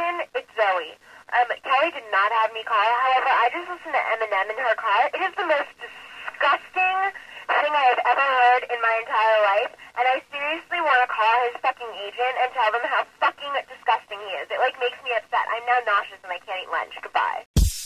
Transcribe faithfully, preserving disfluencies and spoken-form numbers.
agent, it's Zoe. Um, Kelly did not have me call her, however, I just listened to Eminem in her car. It is the most disgusting thing I have ever heard in my entire life, and I seriously want to call his fucking agent and tell them how fucking disgusting he is. It, like, makes me upset. I'm now nauseous and I can't eat lunch. Goodbye.